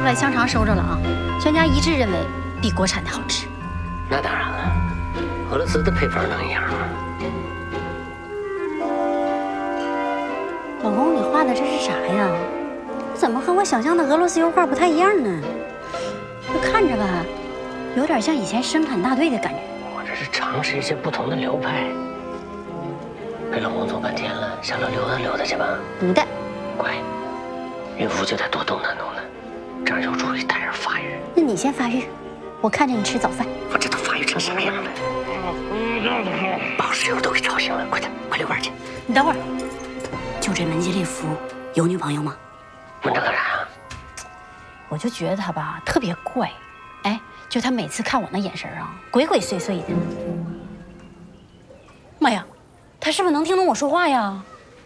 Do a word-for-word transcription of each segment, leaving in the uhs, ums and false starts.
出来香肠收着了啊，全家一致认为比国产的好吃。 那当然了，俄罗斯的配方能一样吗？ 老公，你画的这是啥呀？怎么和我想象的俄罗斯油画不太一样呢？这看着吧，有点像以前生产大队的感觉。 我这是尝试一些不同的流派。陪老公坐半天了，下楼溜达溜达去吧。 不的， 乖，孕妇就得多动弹动弹，这样有助于胎儿发育。 那你先发育，我看着你吃早饭。 我这都发育成啥样了？把室友都给吵醒了，快点，快溜班去。 你等会儿，就这门捷列夫有女朋友吗？ 问这干啥呀？ 我就觉得他吧特别怪，哎，就他每次看我那眼神啊，鬼鬼祟祟的。妈呀，他是不是能听懂我说话呀？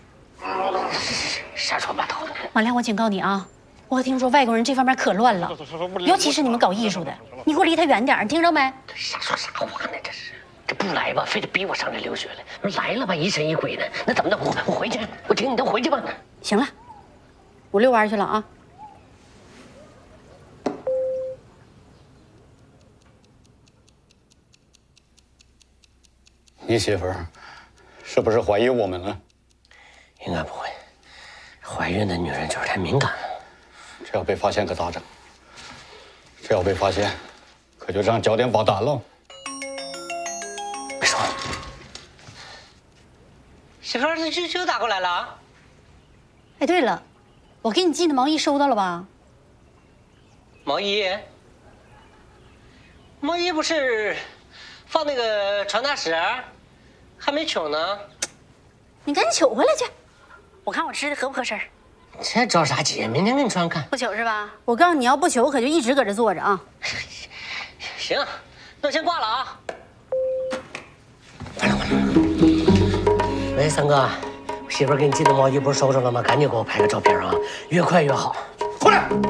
瞎说八道的。 马亮，我警告你啊，我听说外国人这方面可乱了，尤其是你们搞艺术的，你给我离他远点，你听着没？ 瞎说啥话呢？这是，这不来吧，非得逼我上这留学来；来了吧，疑神疑鬼的，那怎么的？我我回去，我听你的，回去吧。 行了，我遛弯去了啊。 你媳妇儿是不是怀疑我们了？ 应该不会，怀孕的女人就是太敏感了。 这要被发现可咋整？这要被发现，可就让焦点爆单了。 别说，媳妇儿，这就就打过来了啊！ 哎，对了，我给你寄的毛衣收到了吧？ 毛衣，毛衣不是放那个传达室，还没取呢。 你赶紧取回来去，我看我吃的合不合身。 这着啥急？明天给你穿看。 不取是吧？我告诉你，要不取，我可就一直搁这坐着啊。 行，那我先挂了啊。完了完了。喂，三哥，我媳妇儿给你寄的毛衣不是收着了吗？赶紧给我拍个照片啊，越快越好。过来。